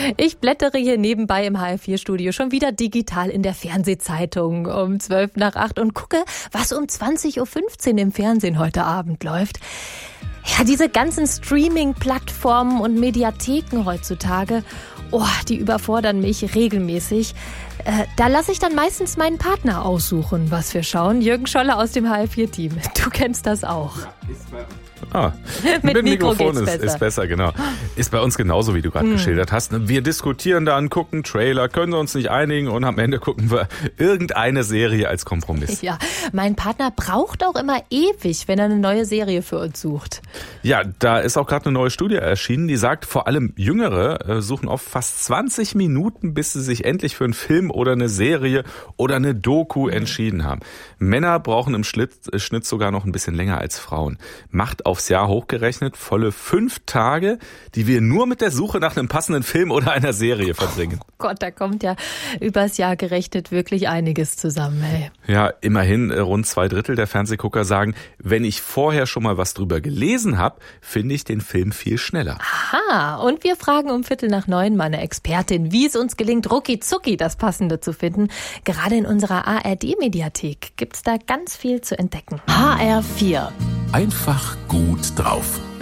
Ich blättere hier nebenbei im HR4-Studio schon wieder digital in der Fernsehzeitung um 7:55 und gucke, was um 20:15 Uhr im Fernsehen heute Abend läuft. Ja, diese ganzen Streaming-Plattformen und Mediatheken heutzutage, die überfordern mich regelmäßig. Da lasse ich dann meistens meinen Partner aussuchen, was wir schauen. Jürgen Scholle aus dem HR4-Team. Du kennst das auch. Mit Mikrofon ist besser, genau. Ist bei uns genauso, wie du gerade geschildert hast. Wir diskutieren dann, gucken Trailer, können uns nicht einigen und am Ende gucken wir irgendeine Serie als Kompromiss. Ja, mein Partner braucht auch immer ewig, wenn er eine neue Serie für uns sucht. Ja, da ist auch gerade eine neue Studie erschienen, die sagt, vor allem Jüngere suchen oft fast 20 Minuten, bis sie sich endlich für einen Film oder eine Serie oder eine Doku entschieden haben. Männer brauchen im Schnitt sogar noch ein bisschen länger als Frauen. Macht aufs Jahr hochgerechnet volle 5 Tage, die wir nur mit der Suche nach einem passenden Film oder einer Serie verbringen. Oh Gott, da kommt ja übers Jahr gerechnet wirklich einiges zusammen. Hey. Ja, immerhin rund 2/3 der Fernsehgucker sagen, wenn ich vorher schon mal was drüber gelesen habe, finde ich den Film viel schneller. Aha, und wir fragen um 8:45 mal eine Expertin, wie es uns gelingt, rucki-zucki das Passende zu finden. Gerade in unserer ARD-Mediathek gibt's da ganz viel zu entdecken. HR4. Einfach gut drauf.